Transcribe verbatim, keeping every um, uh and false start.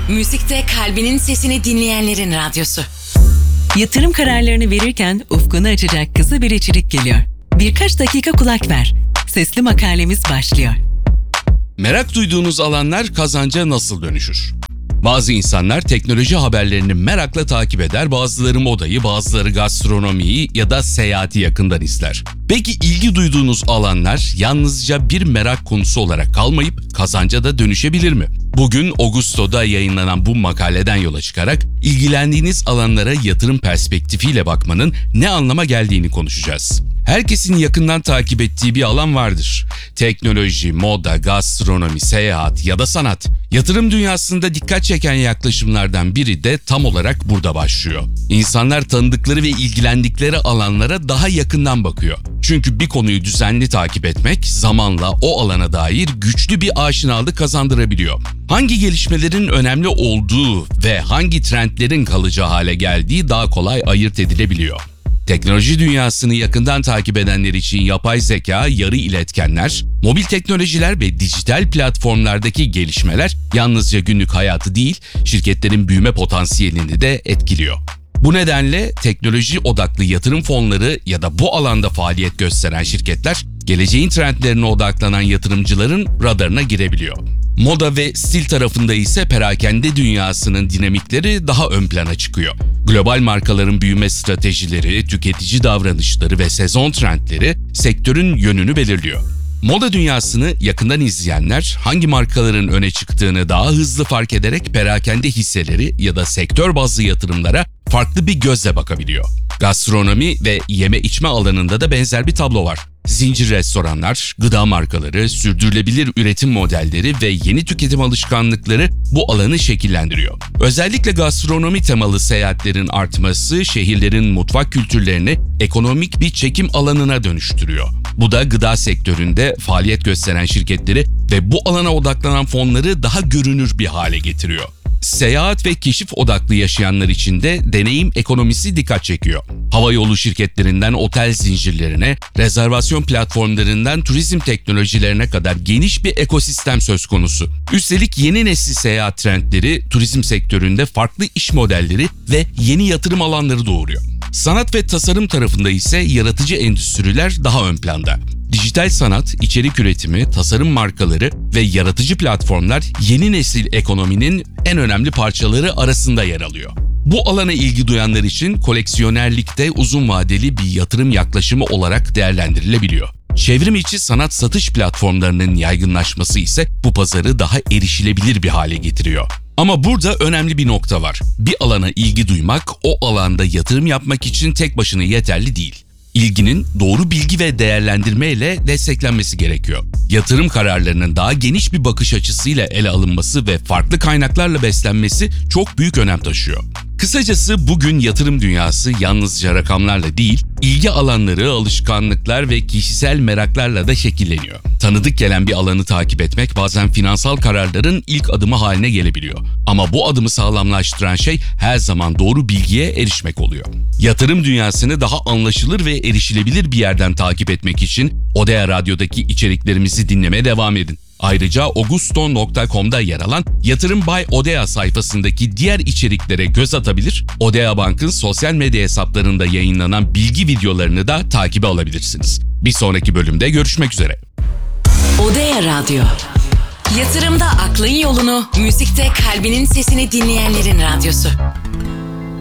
Müzikte kalbinin sesini dinleyenlerin radyosu. Yatırım kararlarını verirken ufkunu açacak kısa bir içerik geliyor. Birkaç dakika kulak ver. Sesli makalemiz başlıyor. Merak duyduğunuz alanlar kazanca nasıl dönüşür? Bazı insanlar teknoloji haberlerini merakla takip eder, bazıları modayı, bazıları gastronomiyi ya da seyahati yakından izler. Peki ilgi duyduğunuz alanlar yalnızca bir merak konusu olarak kalmayıp kazanca da dönüşebilir mi? Bugün Augusto'da yayınlanan bu makaleden yola çıkarak ilgilendiğiniz alanlara yatırım perspektifiyle bakmanın ne anlama geldiğini konuşacağız. Herkesin yakından takip ettiği bir alan vardır. Teknoloji, moda, gastronomi, seyahat ya da sanat. Yatırım dünyasında dikkat çeken yaklaşımlardan biri de tam olarak burada başlıyor. İnsanlar tanıdıkları ve ilgilendikleri alanlara daha yakından bakıyor. Çünkü bir konuyu düzenli takip etmek zamanla o alana dair güçlü bir aşinalık kazandırabiliyor. Hangi gelişmelerin önemli olduğu ve hangi trendlerin kalıcı hale geldiği daha kolay ayırt edilebiliyor. Teknoloji dünyasını yakından takip edenler için yapay zeka, yarı iletkenler, mobil teknolojiler ve dijital platformlardaki gelişmeler yalnızca günlük hayatı değil, şirketlerin büyüme potansiyelini de etkiliyor. Bu nedenle teknoloji odaklı yatırım fonları ya da bu alanda faaliyet gösteren şirketler, geleceğin trendlerine odaklanan yatırımcıların radarına girebiliyor. Moda ve stil tarafında ise perakende dünyasının dinamikleri daha ön plana çıkıyor. Global markaların büyüme stratejileri, tüketici davranışları ve sezon trendleri sektörün yönünü belirliyor. Moda dünyasını yakından izleyenler hangi markaların öne çıktığını daha hızlı fark ederek perakende hisseleri ya da sektör bazlı yatırımlara farklı bir gözle bakabiliyor. Gastronomi ve yeme içme alanında da benzer bir tablo var. Zincir restoranlar, gıda markaları, sürdürülebilir üretim modelleri ve yeni tüketim alışkanlıkları bu alanı şekillendiriyor. Özellikle gastronomi temalı seyahatlerin artması şehirlerin mutfak kültürlerini ekonomik bir çekim alanına dönüştürüyor. Bu da gıda sektöründe faaliyet gösteren şirketleri ve bu alana odaklanan fonları daha görünür bir hale getiriyor. Seyahat ve keşif odaklı yaşayanlar için de deneyim ekonomisi dikkat çekiyor. Havayolu şirketlerinden otel zincirlerine, rezervasyon platformlarından turizm teknolojilerine kadar geniş bir ekosistem söz konusu. Üstelik yeni nesil seyahat trendleri turizm sektöründe farklı iş modelleri ve yeni yatırım alanları doğuruyor. Sanat ve tasarım tarafında ise yaratıcı endüstriler daha ön planda. Dijital sanat, içerik üretimi, tasarım markaları ve yaratıcı platformlar yeni nesil ekonominin en önemli parçaları arasında yer alıyor. Bu alana ilgi duyanlar için koleksiyonerlikte uzun vadeli bir yatırım yaklaşımı olarak değerlendirilebiliyor. Çevrim içi sanat satış platformlarının yaygınlaşması ise bu pazarı daha erişilebilir bir hale getiriyor. Ama burada önemli bir nokta var. Bir alana ilgi duymak, o alanda yatırım yapmak için tek başına yeterli değil. İlginin doğru bilgi ve değerlendirme ile desteklenmesi gerekiyor. Yatırım kararlarının daha geniş bir bakış açısıyla ele alınması ve farklı kaynaklarla beslenmesi çok büyük önem taşıyor. Kısacası bugün yatırım dünyası yalnızca rakamlarla değil, ilgi alanları, alışkanlıklar ve kişisel meraklarla da şekilleniyor. Tanıdık gelen bir alanı takip etmek bazen finansal kararların ilk adımı haline gelebiliyor. Ama bu adımı sağlamlaştıran şey her zaman doğru bilgiye erişmek oluyor. Yatırım dünyasını daha anlaşılır ve erişilebilir bir yerden takip etmek için Odea Radyo'daki içeriklerimizi dinlemeye devam edin. Ayrıca augusto nokta com'da yer alan Yatırım Bay Odea sayfasındaki diğer içeriklere göz atabilir, Odea Bank'ın sosyal medya hesaplarında yayınlanan bilgi videolarını da takibe alabilirsiniz. Bir sonraki bölümde görüşmek üzere. Odea Radyo. Yatırımda aklın yolunu, müzikte kalbinin sesini dinleyenlerin radyosu.